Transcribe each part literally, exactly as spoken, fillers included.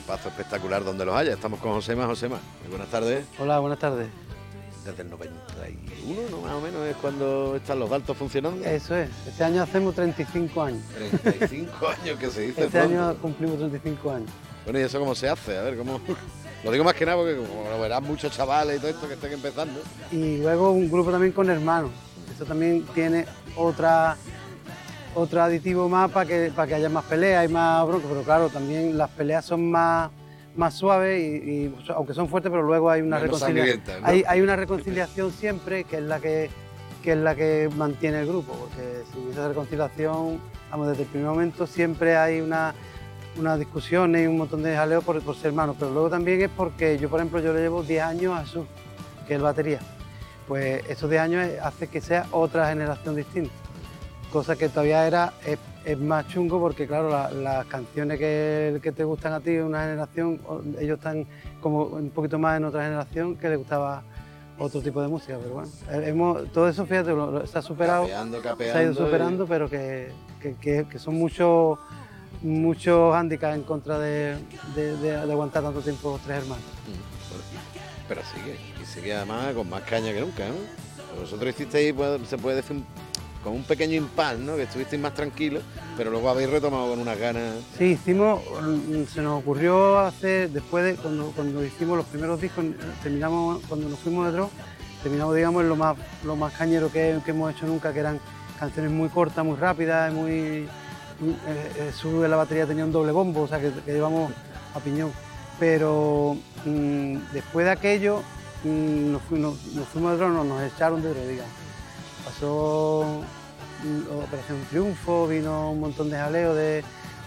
grupazo espectacular donde los haya. Estamos con Josema. Josema, muy buenas tardes. Hola, buenas tardes. Desde el noventa y uno, ¿no? Más o menos es cuando están los Baltos funcionando. Eso es, este año hacemos treinta y cinco años. treinta y cinco años que se dice Este pronto. año cumplimos treinta y cinco años. Bueno, ¿y eso cómo se hace? A ver, ¿cómo...? Lo digo más que nada porque como lo verán muchos chavales y todo esto que estén empezando. Y luego un grupo también con hermanos. Eso también tiene otra otro aditivo más para que, para que haya más peleas y más bronca, pero claro, también las peleas son más, más suaves y, y aunque son fuertes, pero luego hay una reconciliación. ¿No? Hay, hay una reconciliación siempre que es la que, que es la que mantiene el grupo, porque sin esa reconciliación, vamos, desde el primer momento siempre hay una unas discusiones y un montón de jaleo por, por ser hermanos, pero luego también es porque yo, por ejemplo, yo le llevo diez años a Jesús, que es el batería. Pues esos diez años hace que sea otra generación distinta, cosa que todavía era, es, es más chungo porque, claro, la, las canciones que, que te gustan a ti de una generación, ellos están como un poquito más en otra generación que les gustaba otro tipo de música, pero bueno, hemos, todo eso, fíjate, lo, lo, se ha superado, capeando, capeando, se ha ido superando, y... pero que, que, que, que son muchos muchos hándicaps en contra de, de, de, de aguantar tanto tiempo los tres hermanos. Pero sigue, y sigue además con más caña que nunca, ¿no? Vosotros hicisteis, se puede decir, un, con un pequeño impasse, ¿no? Que estuvisteis más tranquilos, pero luego habéis retomado con unas ganas. Sí, hicimos, se nos ocurrió hacer, después de cuando, cuando hicimos los primeros discos, terminamos, cuando nos fuimos de Dross, terminamos, digamos, lo más, lo más cañero que, que hemos hecho nunca, que eran canciones muy cortas, muy rápidas, muy... Eh, Su de la batería tenía un doble bombo, o sea que, que llevamos a piñón. Pero mmm, después de aquello mmm, nos, fuimos, nos fuimos de Dross, nos echaron de Dross, digamos. Pasó mmm, Operación Triunfo, vino un montón de jaleo de,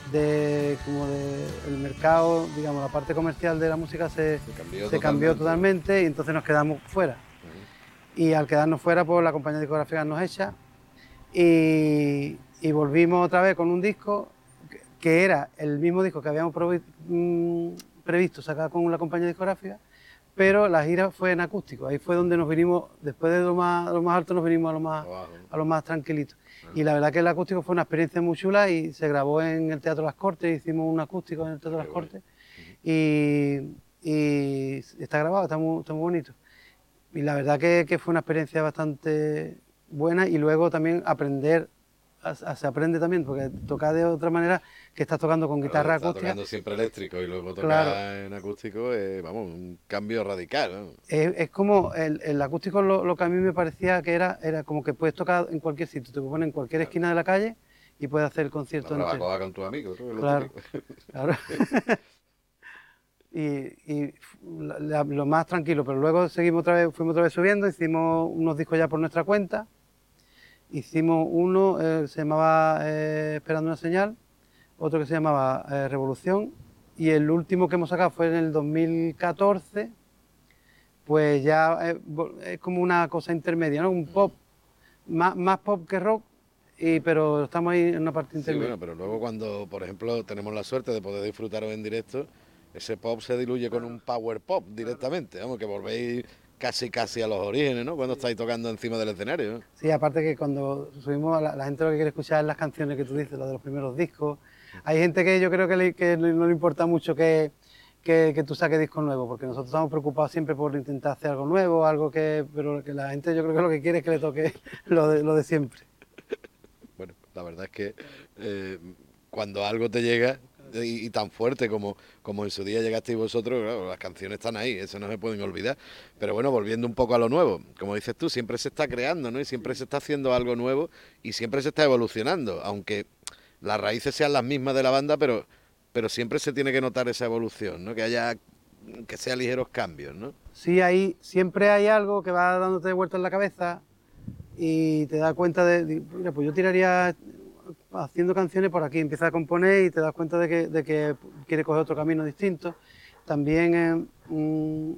de como de el mercado, digamos, la parte comercial de la música se, se cambió, se cambió totalmente. totalmente y entonces nos quedamos fuera. Uh-huh. Y al quedarnos fuera, pues la compañía discográfica nos echa y Y volvimos otra vez con un disco que, que era el mismo disco que habíamos provi, mmm, previsto sacar con la compañía discográfica, pero la gira fue en acústico. Ahí fue donde nos vinimos, después de lo más, lo más alto, nos vinimos a lo más, a lo más tranquilito. Y la verdad que el acústico fue una experiencia muy chula y se grabó en el Teatro Las Cortes, hicimos un acústico en el Teatro Las Cortes y, y está grabado, está muy, está muy bonito. Y la verdad que, que fue una experiencia bastante buena y luego también aprender. Se aprende también, porque tocar de otra manera que estás tocando con claro, guitarra estás acústica. tocando siempre eléctrico y luego tocar claro. en acústico, es, vamos, un cambio radical, ¿no? Es, es como el, el acústico, lo, lo que a mí me parecía que era, era como que puedes tocar en cualquier sitio, te pones en cualquier claro. esquina de la calle y puedes hacer el concierto la entero. con tus amigos, ¿no? Claro, claro. y, y la, lo más tranquilo, pero luego seguimos otra vez, fuimos otra vez subiendo, hicimos unos discos ya por nuestra cuenta. Hicimos uno, eh, se llamaba eh, Esperando una señal, otro que se llamaba eh, Revolución, y el último que hemos sacado fue en el dos mil catorce, pues ya es eh, como una cosa intermedia, ¿no? Un pop, más, más pop que rock, y, pero estamos ahí en una parte intermedia. Sí, bueno, pero luego cuando, por ejemplo, tenemos la suerte de poder disfrutaros en directo, ese pop se diluye con un power pop directamente, vamos, que volvéis... casi casi a los orígenes, ¿no? Cuando estáis tocando encima del escenario, ¿no? Sí, aparte que cuando subimos, la, la gente lo que quiere escuchar es las canciones que tú dices, las de los primeros discos. Hay gente que yo creo que, le, que no le importa mucho que, que, que tú saques discos nuevos, porque nosotros estamos preocupados siempre por intentar hacer algo nuevo, algo que... pero que la gente yo creo que lo que quiere es que le toque lo de, lo de siempre. Bueno, la verdad es que eh, cuando algo te llega... Y, y tan fuerte como, como en su día llegasteis vosotros, claro, las canciones están ahí, eso no se pueden olvidar. Pero bueno, volviendo un poco a lo nuevo, como dices tú, siempre se está creando, ¿no? Y siempre se está haciendo algo nuevo y siempre se está evolucionando, aunque las raíces sean las mismas de la banda, pero, pero siempre se tiene que notar esa evolución, ¿no? Que haya, que sea ligeros cambios, ¿no? Sí, ahí siempre hay algo que va dándote vueltas en la cabeza y te das cuenta de, de mira, pues yo tiraría... haciendo canciones por aquí, empiezas a componer y te das cuenta de que, de que quieres coger otro camino distinto. También eh, mmm,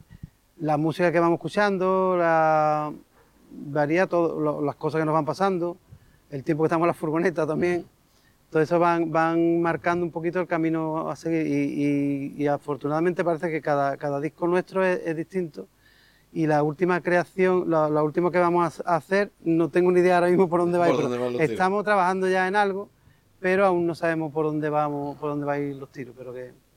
la música que vamos escuchando, la, varía todo, lo, las cosas que nos van pasando, el tiempo que estamos en la furgoneta también, todo eso van, van marcando un poquito el camino a seguir y, y, y afortunadamente parece que cada, cada disco nuestro es, es distinto. Y la última creación, la, la última que vamos a hacer, no tengo ni idea ahora mismo por dónde va a ir, ¿Por dónde van los tiros? Estamos trabajando ya en algo, pero aún no sabemos por dónde vamos, por dónde va a ir los tiros, pero que